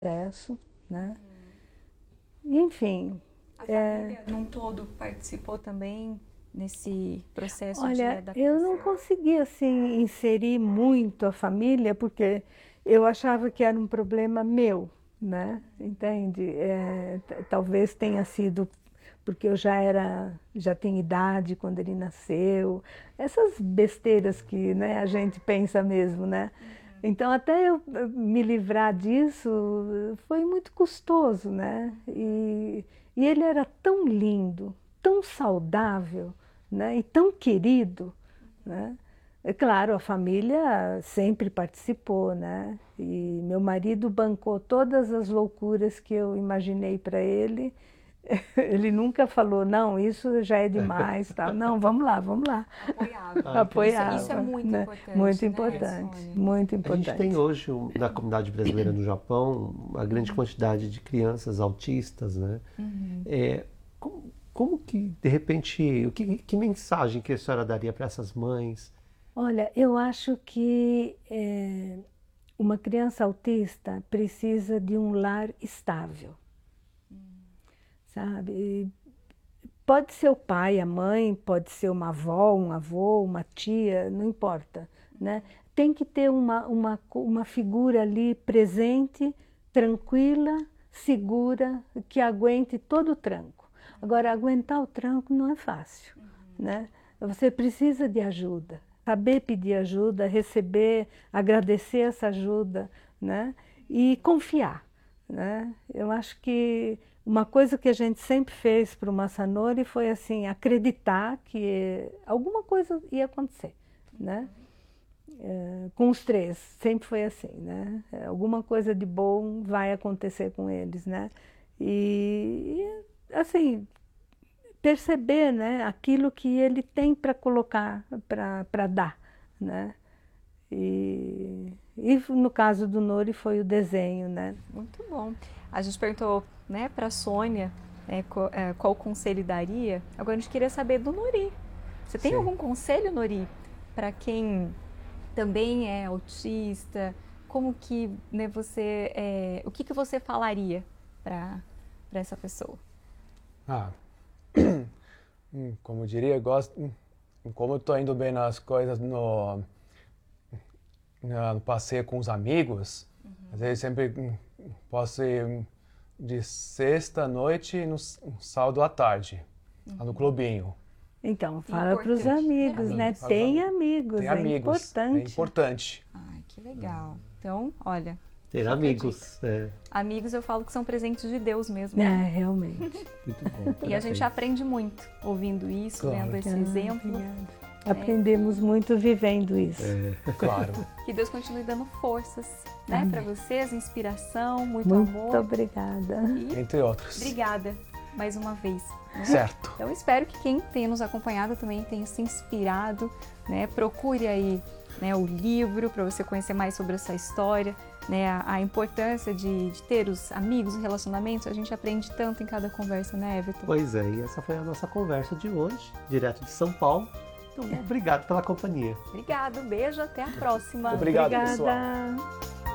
processo, né? E, enfim, A família num todo participou também nesse processo de olha, adaptação? eu não consegui assim inserir muito a família porque eu achava que era um problema meu, né? Entende? Talvez tenha sido porque eu já tinha idade quando ele nasceu, essas besteiras que, né, a gente pensa mesmo, né? Então até eu me livrar disso foi muito custoso, né? E ele era tão lindo, tão saudável, né? E tão querido, né? É claro, a família sempre participou, né? E meu marido bancou todas as loucuras que eu imaginei para ele. Ele nunca falou, não, isso já é demais, tal. Não, vamos lá, vamos lá. Apoiava. Ah, Isso é Apoiava, muito né? importante, Muito né, importante, Sônia? muito a gente tem importante. hoje, na comunidade brasileira no Japão, uma grande quantidade de crianças autistas, né? É, como que, de repente, que mensagem que a senhora daria para essas mães? Olha, eu acho que uma criança autista precisa de um lar estável, sabe? E pode ser o pai, a mãe, pode ser uma avó, um avô, uma tia, não importa, né? Tem que ter uma figura ali presente, tranquila, segura, que aguente todo o tranco. Agora, aguentar o tranco não é fácil, né? Você precisa de ajuda, saber pedir ajuda, receber, agradecer essa ajuda, né? E confiar, né? Eu acho que uma coisa que a gente sempre fez para o Masanori foi assim, acreditar que alguma coisa ia acontecer, né? Com os três, sempre foi assim, né? Alguma coisa de bom vai acontecer com eles, né? E assim, perceber, né, aquilo que ele tem para colocar, para dar, né? E no caso do Nori foi o desenho, né? Muito bom. A gente perguntou, né, para a Sônia, qual conselho daria. Agora a gente queria saber do Nori. Você tem Sim. algum conselho, Nori, para quem também é autista? Como que, né, o que você falaria para essa pessoa? Ah, como eu diria, como eu tô indo bem nas coisas no passeio com os amigos, às vezes sempre posso ir de sexta à noite e no sábado à tarde, lá no clubinho. Então, fala para os Importante. amigos, né? Fala- Tem amigos, Tem é amigos, importante. é importante. Ai, que legal. Então, olha, Ter fica a amigos. amigos eu falo que são presentes de Deus mesmo. Realmente. Muito bom. E a gente aprende muito ouvindo isso, Claro. vendo esse exemplo. Obrigada. Aprendemos muito vivendo isso. Claro. Que Deus continue dando forças, né, para vocês, inspiração, muito Muito amor. obrigada. E Entre outros. obrigada mais uma vez. Né? Certo. Então espero que quem tenha nos acompanhado também tenha se inspirado, né? Procure aí, né, o livro para você conhecer mais sobre essa história, né? A importância de ter os amigos, os relacionamentos. A gente aprende tanto em cada conversa, né, Everton? Pois é, e essa foi a nossa conversa de hoje, direto de São Paulo. Então, obrigado pela companhia. Obrigado, beijo, até a próxima. Obrigado, Obrigada. pessoal.